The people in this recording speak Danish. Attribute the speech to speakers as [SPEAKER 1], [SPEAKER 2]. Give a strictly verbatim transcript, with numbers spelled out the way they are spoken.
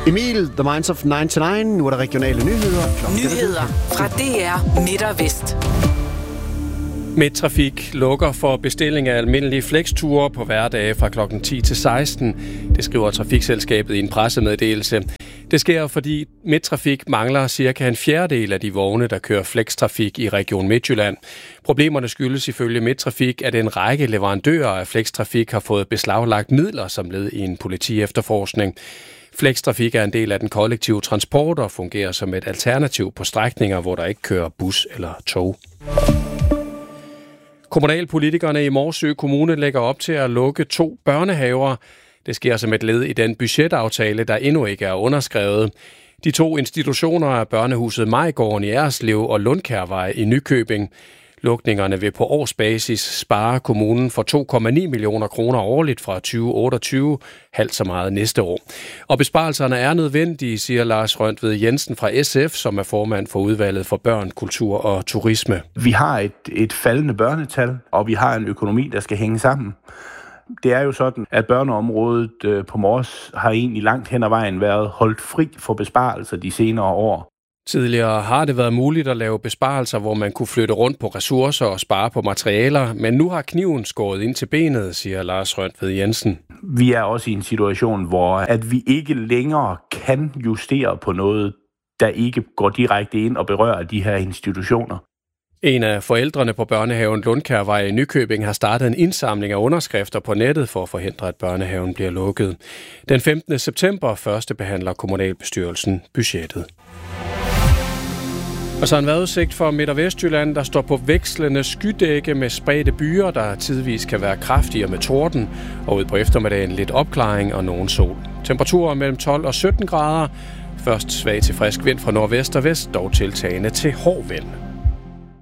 [SPEAKER 1] Emil, The Minds of nioghalvfems. Nu er der regionale nyheder. Klokken
[SPEAKER 2] Nyheder fra D R Midt og Vest.
[SPEAKER 3] Midttrafik lukker for bestilling af almindelige flexture på hverdage fra klokken ti til seksten. Det skriver Trafikselskabet i en pressemeddelelse. Det sker, fordi Midttrafik mangler cirka en fjerdedel af de vogne, der kører flextrafik i Region Midtjylland. Problemerne skyldes ifølge Midttrafik, at en række leverandører af flextrafik har fået beslaglagt midler som led i en politiefterforskning. Flextrafik er en del af den kollektive transport og fungerer som et alternativ på strækninger, hvor der ikke kører bus eller tog. Kommunalpolitikerne i Morsø Kommune lægger op til at lukke to børnehaver. Det sker som et led i den budgetaftale, der endnu ikke er underskrevet. De to institutioner er børnehuset Majgården i Erslev og Lundkærvej i Nykøbing. Lukningerne vil på årsbasis spare kommunen for to komma ni millioner kroner årligt fra tyve otteogtyve, halvt så meget næste år. Og besparelserne er nødvendige, siger Lars Røntved Jensen fra S F, som er formand for udvalget for børn, kultur og turisme.
[SPEAKER 4] Vi har et, et faldende børnetal, og vi har en økonomi, der skal hænge sammen. Det er jo sådan, at børneområdet på Mors har egentlig langt hen ad vejen været holdt fri for besparelser de senere år.
[SPEAKER 3] Tidligere har det været muligt at lave besparelser, hvor man kunne flytte rundt på ressourcer og spare på materialer, men nu har kniven skåret ind til benet, siger Lars Røntved Jensen.
[SPEAKER 4] Vi er også i en situation, hvor at vi ikke længere kan justere på noget, der ikke går direkte ind og berører de her institutioner.
[SPEAKER 3] En af forældrene på børnehaven Lundkærvej i Nykøbing har startet en indsamling af underskrifter på nettet for at forhindre, at børnehaven bliver lukket. Den femtende september første behandler kommunalbestyrelsen budgettet. Og så en vejrudsigt for Midt- og Vestjylland, der står på vekslende skydække med spredte byer, der tidvis kan være kraftigere med torden, og ud på eftermiddagen lidt opklaring og nogen sol. Temperaturer mellem tolv og sytten grader. Først svag til frisk vind fra nordvest og vest, dog tiltagende til hård vind.